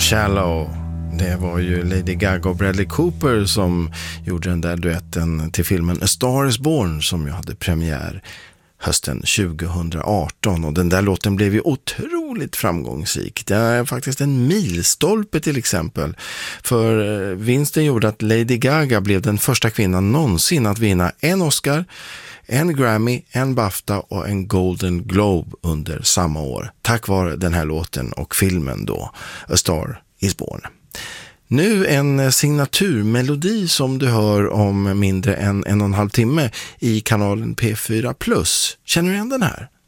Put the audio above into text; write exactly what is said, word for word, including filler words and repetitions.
Shallow. Det var ju Lady Gaga och Bradley Cooper som gjorde den där duetten till filmen A Star is Born som ju hade premiär hösten tjugohundraarton, och den där låten blev ju otroligt framgångsrik. Det är faktiskt en milstolpe till exempel, för vinsten gjorde att Lady Gaga blev den första kvinnan någonsin att vinna en Oscar, en Grammy, en BAFTA och en Golden Globe under samma år, tack vare den här låten och filmen då, A Star is Born. Nu en signaturmelodi som du hör om mindre än en och en halv timme i kanalen P fyra plus. Känner du igen den här?